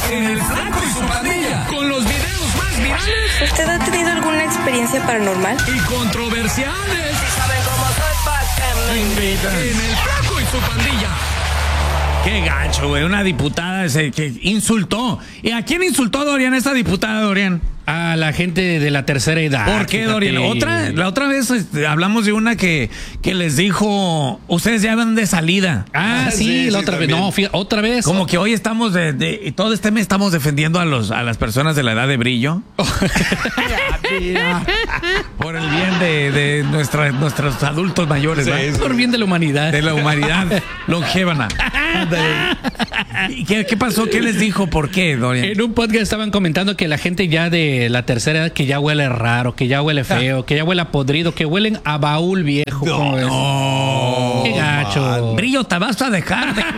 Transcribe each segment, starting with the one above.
en El Flaco y su Pandilla, con los videos más virales. ¿Usted ha tenido alguna experiencia paranormal? Y controversiales. ¿Saben cómo soy? En El Flaco y su Pandilla. Qué gacho, güey. Una diputada que insultó. ¿Y a quién insultó, Dorian, esta diputada, Dorian? A la gente de la tercera edad. ¿Por qué, Dorian? La otra vez hablamos de una que les dijo, ustedes ya van de salida. Sí, la otra vez. No, otra vez. Como que hoy estamos todo este mes estamos defendiendo a las personas de la edad de brillo. Por el bien de nuestros adultos mayores, ¿verdad? Por bien de la humanidad. De la humanidad longevana. ¿Y qué pasó? ¿Qué les dijo? ¿Por qué, Dorian? En un podcast estaban comentando que la gente ya de la tercera edad que ya huele raro, que ya huele feo, que ya huele a podrido, que huelen a baúl viejo. No. Qué gacho. Brillo, te vas a dejar de...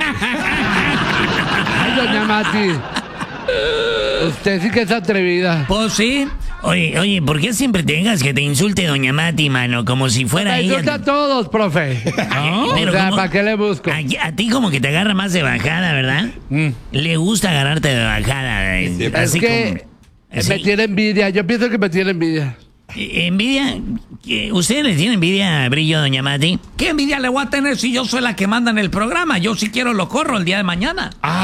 Ay, doña Mati. Usted sí que es atrevida. Pues sí. Oye, ¿por qué siempre tengas que te insulte doña Mati, mano? Como si fuera Me ella. insulta a todos, profe. ¿No? Pero o sea, ¿para qué le busco? A ti como que te agarra más de bajada, ¿verdad? Le gusta agarrarte de bajada. Es que me tiene envidia. Yo pienso que me tiene envidia. ¿Envidia? ¿Usted le tiene envidia a Brillo, doña Mati? ¿Qué envidia le voy a tener si yo soy la que manda en el programa? Yo si quiero lo corro el día de mañana.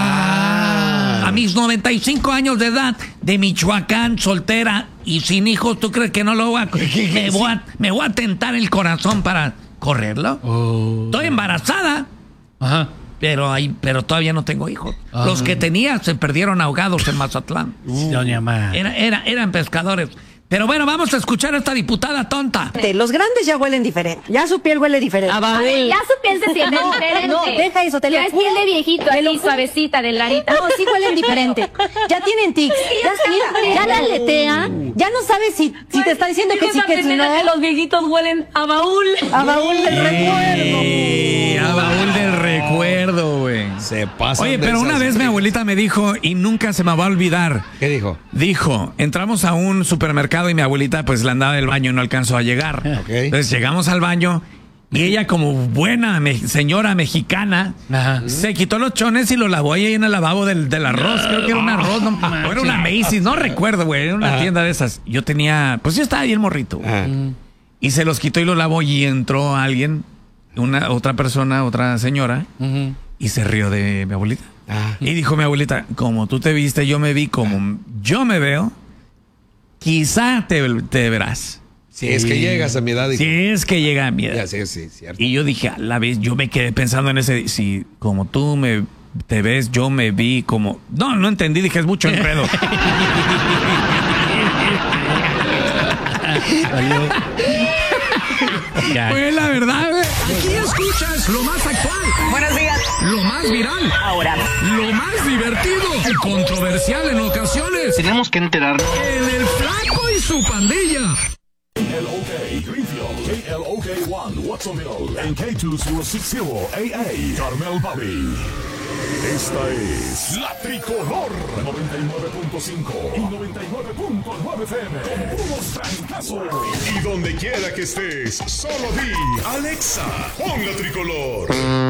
A mis 95 años de edad, de Michoacán, soltera y sin hijos, ¿tú crees que no lo voy a... me voy a tentar el corazón para correrlo? Estoy embarazada. Ajá. Pero todavía no tengo hijos. Los que tenía se perdieron ahogados en Mazatlán. Doña Mati. Eran pescadores. Pero bueno, vamos a escuchar a esta diputada tonta. Los grandes ya huelen diferente. Ya su piel huele diferente. A ver, ya su piel se siente diferente. No, deja eso, te lo ya es piel de viejito, ahí suavecita, de larita. No, sí huelen diferente. Ya tienen tics. Ya la aletea. Ya no sabes si te está diciendo que sí, que si no. Los viejitos huelen a baúl. A baúl del recuerdo. A baúl del recuerdo, güey. Se pasa. Oye, pero una vez mi abuelita me dijo, y nunca se me va a olvidar. ¿Qué dijo? Dijo, entramos a un supermercado y mi abuelita pues la andaba del baño y no alcanzó a llegar. Okay. Entonces llegamos al baño y ella, como buena señora mexicana, se quitó los chones y lo lavó ahí en el lavabo del arroz. Creo que era un arroz, o era una Macy's, no recuerdo, güey. Era una tienda de esas. Yo estaba ahí el morrito. Y se los quitó y lo lavó y entró alguien, otra señora, y se rió de mi abuelita. Y dijo mi abuelita, como tú te viste, yo me vi como yo me veo. Quizá te verás. Si es que llegas a mi edad. Si es que llega a mi edad. Sí, cierto. Y yo dije, a la vez, yo me quedé pensando en ese, si como tú te ves, yo me vi como... No entendí, dije, es mucho enredo. Pues la verdad, güey. Aquí escuchas lo más actual. Buenos días. Lo más viral. Ahora. Lo más divertido y controversial en ocasiones. Tenemos que enterarnos. En El Flaco y su Pandilla. KLOK Greenfield, KLOK 1 Watsonville, en K2060 AA, Carmel Valley. Esta es La Tricolor 99.5 y 99.9 FM. Con puros trancazos. Y donde quiera que estés, solo di Alexa, pon La Tricolor.